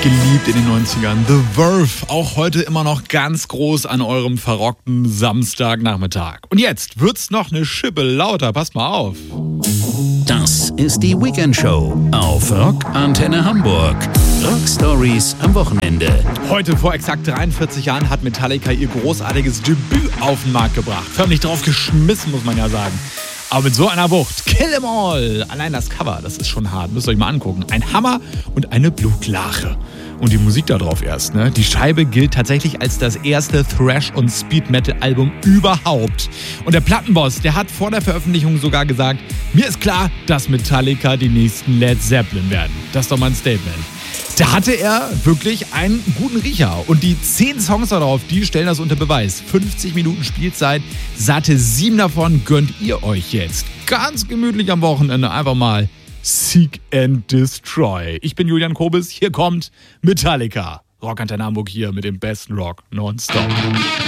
geliebt in den 90ern. The Verve, auch heute immer noch ganz groß an eurem verrockten Samstagnachmittag. Und jetzt wird's noch eine Schippe lauter, passt mal auf. Das ist die Weekend-Show auf Rock Antenne Hamburg. Rock Stories am Wochenende. Heute vor exakt 43 Jahren hat Metallica ihr großartiges Debüt auf den Markt gebracht. Förmlich drauf geschmissen, muss man ja sagen. Aber mit so einer Wucht. Kill 'em all. Allein das Cover, das ist schon hart. Müsst ihr euch mal angucken. Ein Hammer und eine Blutlache. Und die Musik da drauf erst, ne? Die Scheibe gilt tatsächlich als das erste Thrash- und Speed-Metal-Album überhaupt. Und der Plattenboss, der hat vor der Veröffentlichung sogar gesagt, mir ist klar, dass Metallica die nächsten Led Zeppelin werden. Das ist doch mal ein Statement. Da hatte er wirklich einen guten Riecher. Und die 10 Songs darauf, die stellen das unter Beweis. 50 Minuten Spielzeit, satte 7 davon gönnt ihr euch jetzt. Ganz gemütlich am Wochenende einfach mal Seek and Destroy. Ich bin Julian Kobis, hier kommt Metallica. Rock Antenne Hamburg hier mit dem besten Rock nonstop.